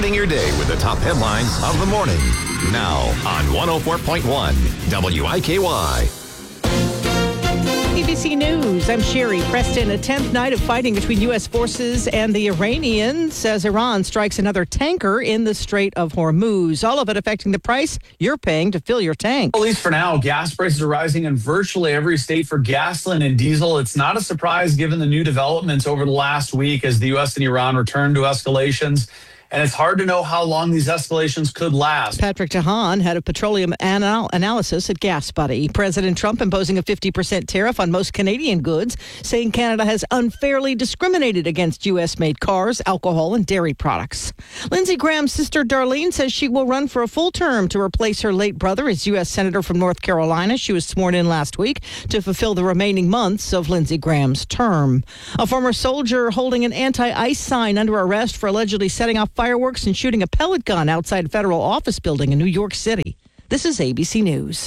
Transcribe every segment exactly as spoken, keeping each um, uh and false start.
Starting your day with the top headlines of the morning. Now on one oh four point one W I K Y. A B C News, I'm Sherry Preston. A tenth night of fighting between U S forces and the Iranians as Iran strikes another tanker in the Strait of Hormuz. All of it affecting the price you're paying to fill your tank. At least for now, gas prices are rising in virtually every state for gasoline and diesel. It's not a surprise given the new developments over the last week as the U S and Iran return to escalations. And it's hard to know how long these escalations could last. Patrick Tahan, head of petroleum anal- analysis at Gas Buddy. President Trump imposing a fifty percent tariff on most Canadian goods, saying Canada has unfairly discriminated against U S-made cars, alcohol, and dairy products. Lindsey Graham's sister Darlene says she will run for a full term to replace her late brother as U S Senator from North Carolina. She was sworn in last week to fulfill the remaining months of Lindsey Graham's term. A former soldier holding an anti-ICE sign under arrest for allegedly setting off fireworks and shooting a pellet gun outside a federal office building in New York City. This is A B C News.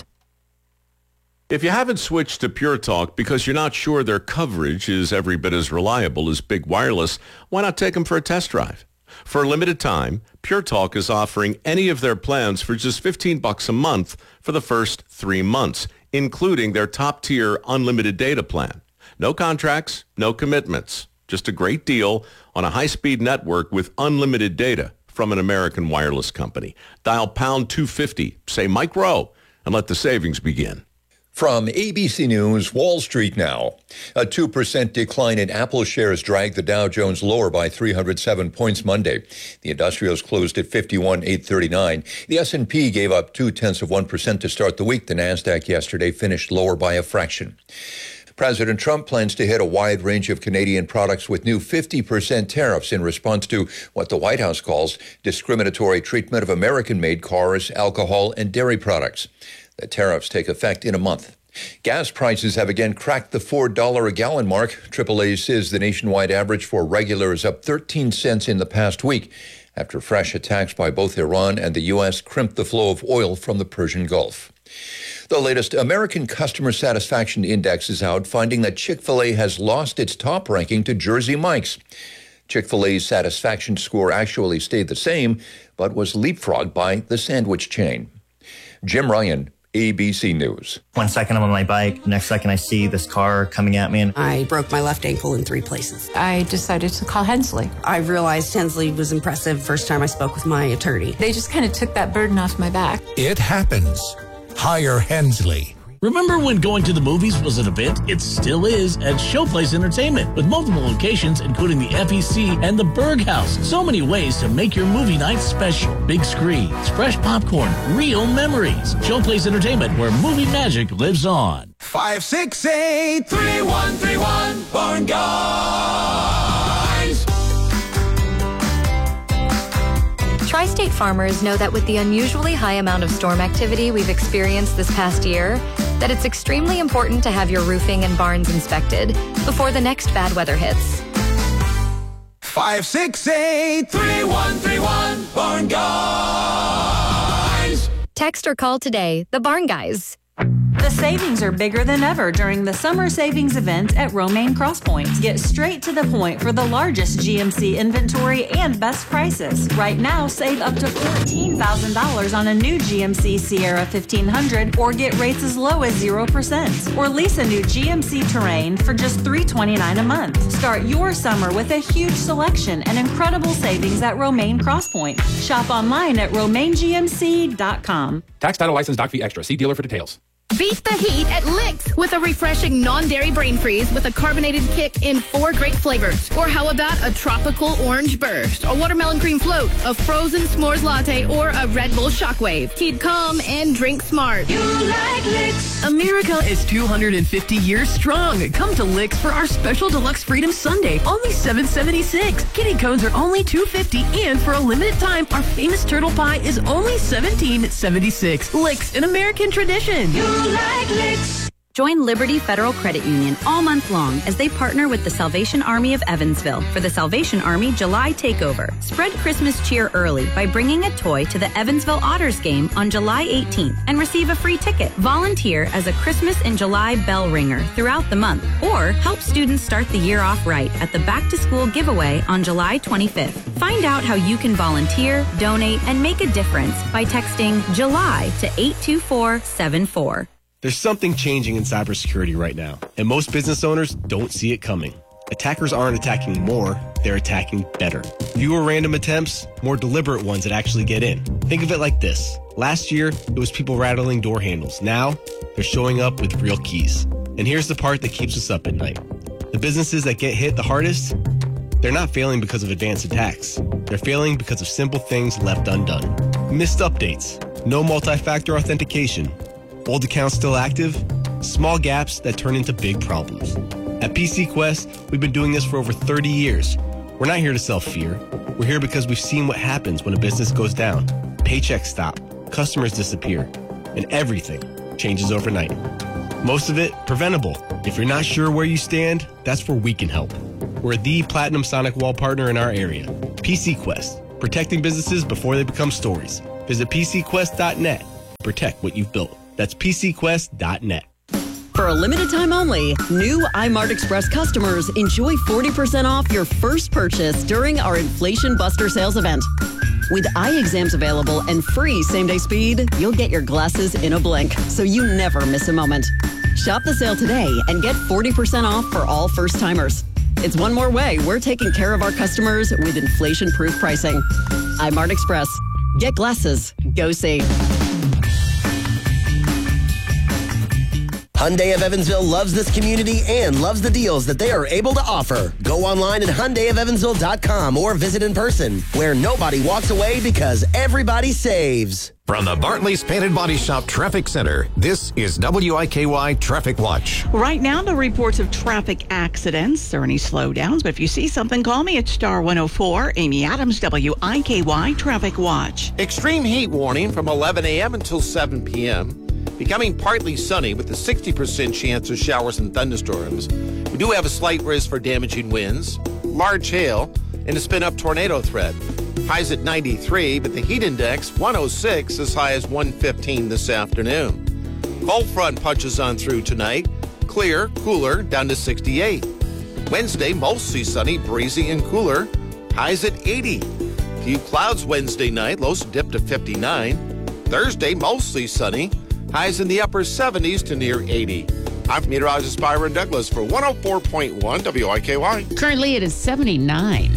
If you haven't switched to Pure Talk because you're not sure their coverage is every bit as reliable as Big Wireless, why not take them for a test drive? For a limited time, Pure Talk is offering any of their plans for just fifteen bucks a month for the first three months, including their top-tier unlimited data plan. No contracts, no commitments. Just a great deal on a high-speed network with unlimited data from an American wireless company. Dial pound two fifty, say Mike Rowe, and let the savings begin. From A B C News, Wall Street now. A two percent decline in Apple shares dragged the Dow Jones lower by three hundred seven points Monday. The industrials closed at fifty-one eight thirty-nine. The S and P gave up two-tenths of one percent to start the week. The Nasdaq yesterday finished lower by a fraction. President Trump plans to hit a wide range of Canadian products with new fifty percent tariffs in response to what the White House calls discriminatory treatment of American-made cars, alcohol, and dairy products. The tariffs take effect in a month. Gas prices have again cracked the four dollars a gallon mark. triple A says the nationwide average for regular is up thirteen cents in the past week after fresh attacks by both Iran and the U S crimped the flow of oil from the Persian Gulf. The latest American Customer Satisfaction Index is out, finding that Chick-fil-A has lost its top ranking to Jersey Mike's. Chick-fil-A's satisfaction score actually stayed the same, but was leapfrogged by the sandwich chain. Jim Ryan, A B C News. One second I'm on my bike, next second I see this car coming at me. And I broke my left ankle in three places. I decided to call Hensley. I realized Hensley was impressive first time I spoke with my attorney. They just kind of took that burden off my back. It happens. Hire Hensley. Remember when going to the movies was an event? It still is at Showplace Entertainment with multiple locations, including the F E C and the Berg House. So many ways to make your movie night special. Big screens, fresh popcorn, real memories. Showplace Entertainment, where movie magic lives on. five six eight, three one three one, Barn Guys. Tri-State farmers know that with the unusually high amount of storm activity we've experienced this past year, that it's extremely important to have your roofing and barns inspected before the next bad weather hits. five six eight, three one three one, Barn Guys. Text or call today, the Barn Guys. The savings are bigger than ever during the summer savings event at Romaine Crosspoint. Get straight to the point for the largest G M C inventory and best prices. Right now, save up to fourteen thousand dollars on a new G M C Sierra fifteen hundred or get rates as low as zero percent. Or lease a new G M C Terrain for just three hundred twenty-nine dollars a month. Start your summer with a huge selection and incredible savings at Romaine Crosspoint. Shop online at romaine g m c dot com. Tax, title, license, doc fee extra. See dealer for details. Beat the heat at Licks with a refreshing non-dairy brain freeze with a carbonated kick in four great flavors. Or how about a tropical orange burst, a watermelon cream float, a frozen s'mores latte, or a Red Bull shockwave. Keep calm and drink smart. You like Licks. America is two hundred fifty years strong. Come to Licks for our special deluxe Freedom Sunday, only seven dollars and seventy-six cents. Kitty cones are only two dollars and fifty cents, and for a limited time, our famous turtle pie is only seventeen dollars and seventy-six cents. Licks, an American tradition. You like Licks. Join Liberty Federal Credit Union all month long as they partner with the Salvation Army of Evansville for the Salvation Army July Takeover. Spread Christmas cheer early by bringing a toy to the Evansville Otters game on July eighteenth and receive a free ticket. Volunteer as a Christmas in July bell ringer throughout the month, or help students start the year off right at the Back to School giveaway on July twenty-fifth. Find out how you can volunteer, donate, and make a difference by texting July to eight two four seven four. There's something changing in cybersecurity right now, and most business owners don't see it coming. Attackers aren't attacking more, they're attacking better. Fewer random attempts, more deliberate ones that actually get in. Think of it like this. Last year, it was people rattling door handles. Now, they're showing up with real keys. And here's the part that keeps us up at night. The businesses that get hit the hardest, they're not failing because of advanced attacks. They're failing because of simple things left undone. Missed updates, no multi-factor authentication, old accounts still active, small gaps that turn into big problems. At P C Quest, we've been doing this for over thirty years. We're not here to sell fear. We're here because we've seen what happens when a business goes down. Paychecks stop, customers disappear, and everything changes overnight. Most of it preventable. If you're not sure where you stand, that's where we can help. We're the Platinum Sonic Wall partner in our area. P C Quest, protecting businesses before they become stories. Visit P C quest dot net. Protect what you've built. That's P C quest dot net. For a limited time only, new iMart Express customers enjoy forty percent off your first purchase during our Inflation Buster sales event. With eye exams available and free same-day speed, you'll get your glasses in a blink, so you never miss a moment. Shop the sale today and get forty percent off for all first-timers. It's one more way we're taking care of our customers with inflation-proof pricing. iMart Express. Get glasses. Go see. Hyundai of Evansville loves this community and loves the deals that they are able to offer. Go online at Hyundai of Evansville dot com or visit in person, where nobody walks away because everybody saves. From the Bartley's Painted Body Shop Traffic Center, this is W I K Y Traffic Watch. Right now, no reports of traffic accidents or any slowdowns, but if you see something, call me at Star one oh four. Amy Adams, W I K Y Traffic Watch. Extreme heat warning from eleven a.m. until seven p.m. Becoming partly sunny with a sixty percent chance of showers and thunderstorms. We do have a slight risk for damaging winds, large hail, and a spin-up tornado threat. Highs at ninety-three, but the heat index one oh six, as high as one fifteen this afternoon. Cold front punches on through tonight. Clear, cooler, down to sixty-eight. Wednesday, mostly sunny, breezy, and cooler. Highs at eighty. Few clouds Wednesday night, lows dip to fifty-nine. Thursday, mostly sunny. Highs in the upper seventies to near eighty. I'm meteorologist Byron Douglas for one oh four point one W I K Y. Currently, it is seventy-nine.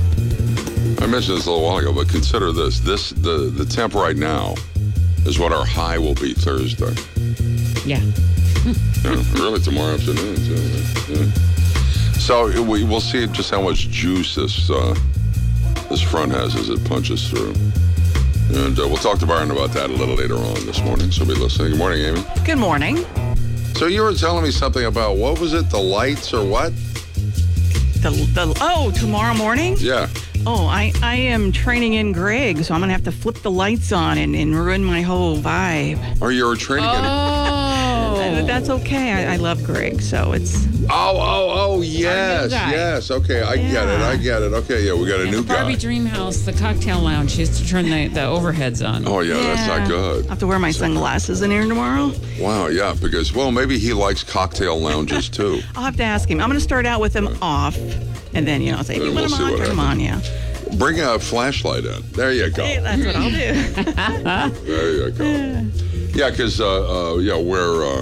I mentioned this a little while ago, but consider this. This the, the temp right now is what our high will be Thursday. Yeah. yeah really tomorrow afternoon, too. Yeah. So we, we'll see just how much juice this, uh, this front has as it punches through. And uh, we'll talk to Byron about that a little later on this morning, so be listening. Good morning, Amy. Good morning. So you were telling me something about, what was it, the lights or what? The, the Oh, tomorrow morning? Yeah. Oh, I, I am training in Greg, so I'm going to have to flip the lights on and, and ruin my whole vibe. Or you're training oh. in... That's okay. I, I love Greg, so it's... Oh, oh, oh, yes, yes. Okay, I yeah. get it. I get it. Okay, yeah, we got a yeah, new the Barbie guy. Dream House, the cocktail lounge. She has to turn the, the overheads on. Oh, yeah, yeah, that's not good. I have to wear my sunglasses in here tomorrow. Wow, yeah, because, well, maybe he likes cocktail lounges, too. I'll have to ask him. I'm going to start out with him off, and then, you know, say, we'll put him on, turn him on, yeah. Bring a flashlight in. There you go. Hey, that's what I'll do. There you go. Yeah, because, uh, uh, yeah, where... Uh,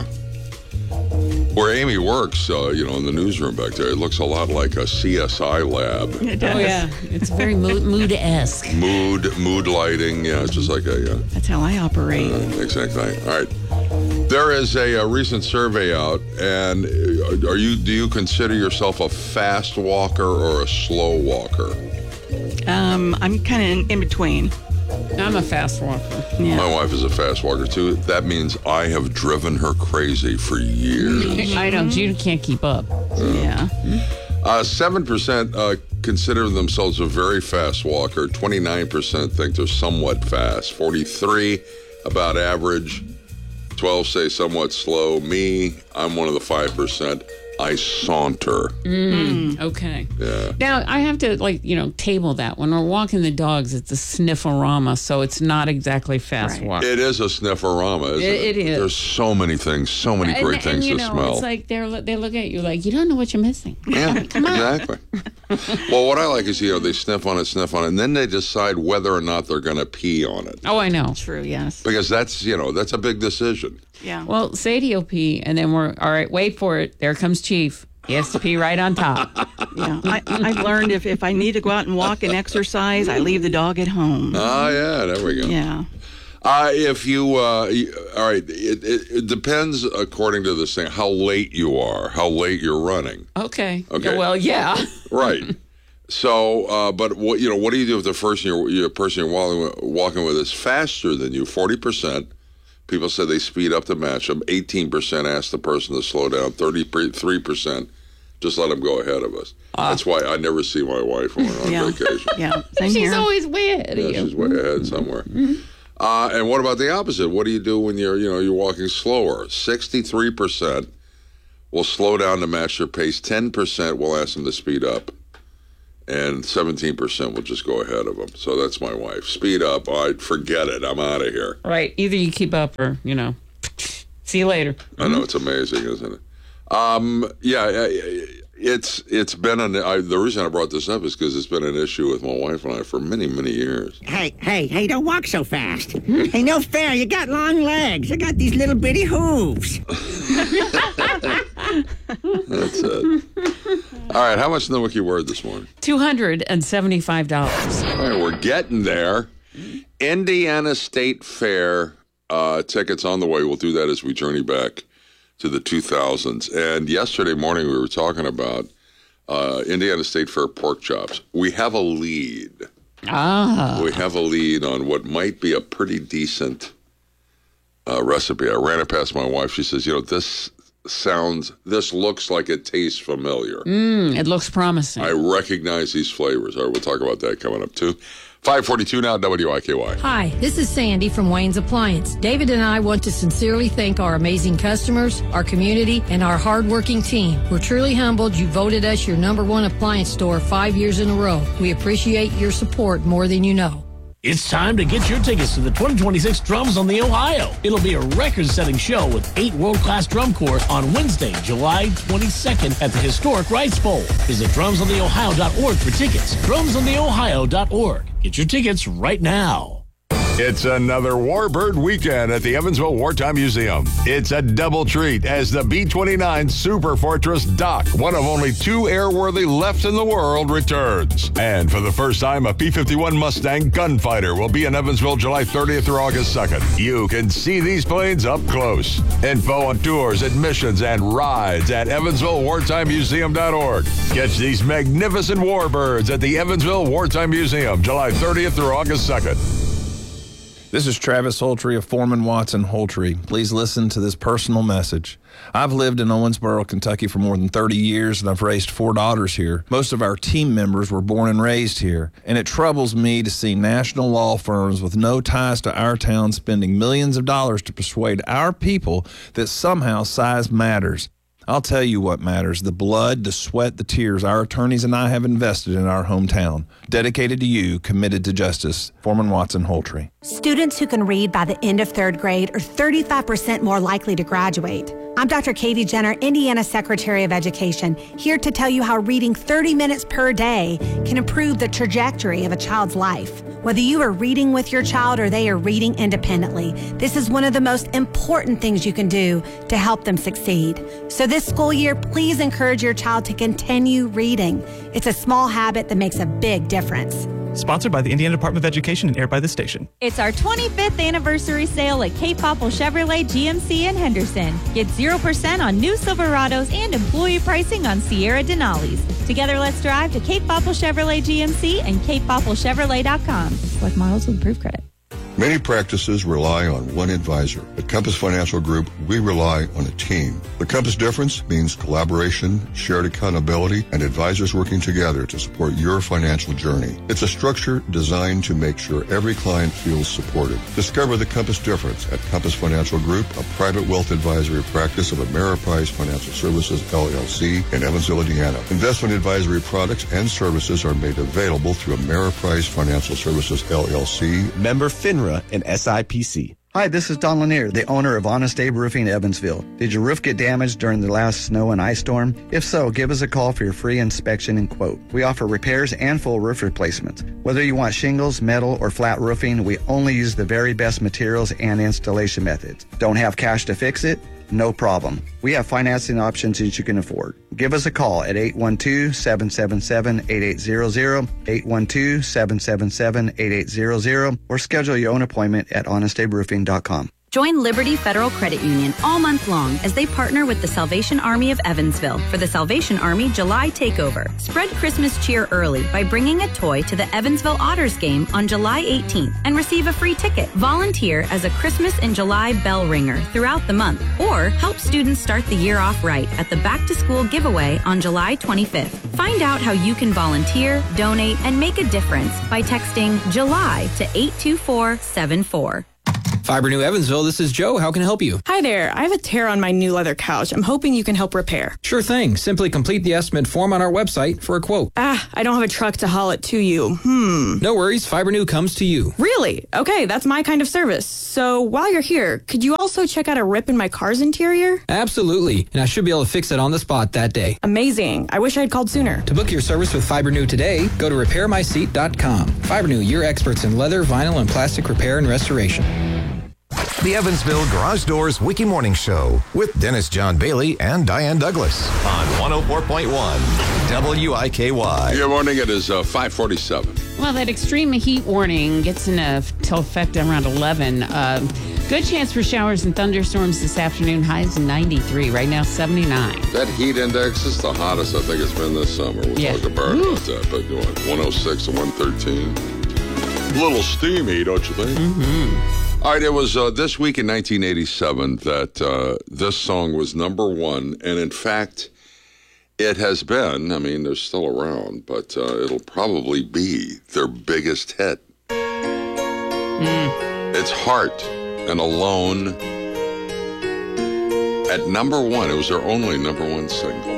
Where Amy works, uh, you know, in the newsroom back there, it looks a lot like a C S I lab. It does. Oh, yeah. It's very mood, mood-esque. Mood, mood lighting. Yeah, it's just like a... Uh, That's how I operate. Uh, exactly. All right. There is a, a recent survey out, and are you? do you consider yourself a fast walker or a slow walker? Um, I'm kind of in, in between. I'm a fast walker. Yeah. My wife is a fast walker, too. That means I have driven her crazy for years. I don't. You can't keep up. Uh, yeah. Uh, seven percent uh, consider themselves a very fast walker. twenty-nine percent think they're somewhat fast. forty-three about average. twelve say somewhat slow. Me, I'm one of the five percent. I saunter. Mm, okay. Yeah. Now, I have to, like, you know, table that. When we're walking the dogs, it's a snifferama, so it's not exactly fast Right. walk. It is a snifferama, isn't It- it? it is. There's so many things, so many And- great and, things you to know, smell. It's like they're, they look at you like, you don't know what you're missing. Yeah, Come on. exactly. Well, what I like is, you know, they sniff on it, sniff on it, and then they decide whether or not they're going to pee on it. Oh, I know. True, yes. Because that's, you know, that's a big decision. Yeah. Well, Sadie will pee, and then we're, all right, wait for it. There comes Chief. He has to pee right on top. Yeah, I, I've learned if, if I need to go out and walk and exercise, I leave the dog at home. Oh, yeah, there we go. Yeah. Uh, if you, uh, you- all right, it, it, it depends according to this thing, how late you are, how late you're running. Okay. Okay. Yeah, well, yeah. Right. So, uh, but what, you know, what do you do if the person you're, you're person you're walking, walking with is faster than you? forty percent. People said they speed up to match them. eighteen percent asked the person to slow down. thirty-three percent just let them go ahead of us. Uh, That's why I never see my wife when we're on Yeah. vacation. Yeah, same She's here. always way ahead of Yeah, you. she's way ahead somewhere. Uh, and what about the opposite? What do you do when you're, you know, you're walking slower? sixty-three percent will slow down to match their pace. ten percent will ask them to speed up. And seventeen percent will just go ahead of them. So that's my wife. Speed up. All right, forget it. I'm out of here. Right. Either you keep up or, you know, see you later. I know, it's amazing, isn't it? Um, yeah, it's it's been an. I, the reason I brought this up is because it's been an issue with my wife and I for many, many years. Hey, hey, hey, don't walk so fast. Hey, no fair. You got long legs. I got these little bitty hooves. That's it. All right, how much in the Wiki Word this morning? two hundred seventy-five dollars. All right, we're getting there. Indiana State Fair uh, tickets on the way. We'll do that as we journey back to the two thousands. And yesterday morning we were talking about uh, Indiana State Fair pork chops. We have a lead. Ah. We have a lead on what might be a pretty decent uh, recipe. I ran it past my wife. She says, you know, this sounds, this looks like it tastes familiar. Mm, it looks promising. I recognize these flavors. All right, we'll talk about that coming up too. five forty-two now, W I K Y. Hi, this is Sandy from Wayne's Appliance. David and I want to sincerely thank our amazing customers, our community, and our hardworking team. We're truly humbled you voted us your number one appliance store five years in a row. We appreciate your support more than you know. It's time to get your tickets to the twenty twenty-six Drums on the Ohio. It'll be a record-setting show with eight world-class drum corps on Wednesday, July twenty-second at the historic Rice Bowl. Visit drums on the ohio dot org for tickets. drums on the ohio dot org. Get your tickets right now. It's another Warbird weekend at the Evansville Wartime Museum. It's a double treat as the B twenty-nine Super Fortress Doc, one of only two airworthy left in the world, returns. And for the first time, a P fifty-one Mustang Gunfighter will be in Evansville July thirtieth through August second. You can see these planes up close. Info on tours, admissions, and rides at evansville wartime museum dot org. Catch these magnificent Warbirds at the Evansville Wartime Museum July thirtieth through August second. This is Travis Holtree of Foreman Watson Holtree. Please listen to this personal message. I've lived in Owensboro, Kentucky for more than thirty years, and I've raised four daughters here. Most of our team members were born and raised here, and it troubles me to see national law firms with no ties to our town spending millions of dollars to persuade our people that somehow size matters. I'll tell you what matters, the blood, the sweat, the tears our attorneys and I have invested in our hometown. Dedicated to you, committed to justice. Foreman Watson Holtree. Students who can read by the end of third grade are thirty-five percent more likely to graduate. I'm Doctor Katie Jenner, Indiana Secretary of Education, here to tell you how reading thirty minutes per day can improve the trajectory of a child's life. Whether you are reading with your child or they are reading independently, this is one of the most important things you can do to help them succeed. So this school year, please encourage your child to continue reading. It's a small habit that makes a big difference. Sponsored by the Indiana Department of Education and aired by this station. It's our twenty-fifth anniversary sale at Cape Popple Chevrolet G M C in Henderson. Get zero percent on new Silverados and employee pricing on Sierra Denali's. Together, let's drive to Cape Popple Chevrolet G M C and cape popple chevrolet dot com. Select models with approved credit. Many practices rely on one advisor. At Compass Financial Group, we rely on a team. The Compass difference means collaboration, shared accountability, and advisors working together to support your financial journey. It's a structure designed to make sure every client feels supported. Discover the Compass difference at Compass Financial Group, a private wealth advisory practice of Ameriprise Financial Services, L L C, in Evansville, Indiana. Investment advisory products and services are made available through Ameriprise Financial Services, L L C, member FINRA and S I P C. Hi, this is Don Lanier, the owner of Honest Abe Roofing Evansville. Did your roof get damaged during the last snow and ice storm? If so, give us a call for your free inspection and quote. We offer repairs and full roof replacements. Whether you want shingles, metal, or flat roofing, we only use the very best materials and installation methods. Don't have cash to fix it? No problem. We have financing options that you can afford. Give us a call at eight one two, seven seven seven, eight eight zero zero, eight one two, seven seven seven, eight eight zero zero, or schedule your own appointment at honest abe roofing dot com. Join Liberty Federal Credit Union all month long as they partner with the Salvation Army of Evansville for the Salvation Army July Takeover. Spread Christmas cheer early by bringing a toy to the Evansville Otters game on July eighteenth and receive a free ticket. Volunteer as a Christmas and July bell ringer throughout the month, or help students start the year off right at the Back to School giveaway on July twenty-fifth. Find out how you can volunteer, donate, and make a difference by texting July to eight two four seven four. Fiber New Evansville, this is Joe. How can I help you? Hi there. I have a tear on my new leather couch. I'm hoping you can help repair. Sure thing. Simply complete the estimate form on our website for a quote. Ah, I don't have a truck to haul it to you. Hmm. No worries. Fiber New comes to you. Really? Okay, that's my kind of service. So while you're here, could you also check out a rip in my car's interior? Absolutely. And I should be able to fix it on the spot that day. Amazing. I wish I had called sooner. To book your service with Fiber New today, go to repair my seat dot com. Fiber New, your experts in leather, vinyl, and plastic repair and restoration. The Evansville Garage Doors Wiki Morning Show with Dennis John Bailey and Diane Douglas on one oh four point one W I K Y. Good morning. It is uh, five forty-seven. Well, that extreme heat warning gets into effect around eleven. Uh, good chance for showers and thunderstorms this afternoon. Highs ninety-three. Right now, seventy-nine. That heat index is the hottest I think it's been this summer. We'll yeah. talk about, about that. But you know, one oh six and one thirteen. A little steamy, don't you think? Mm-hmm. All right, it was uh, this week in nineteen eighty-seven that uh, this song was number one. And in fact, it has been, I mean, they're still around, but uh, it'll probably be their biggest hit. Mm. It's Heart and Alone at number one. It was their only number one single.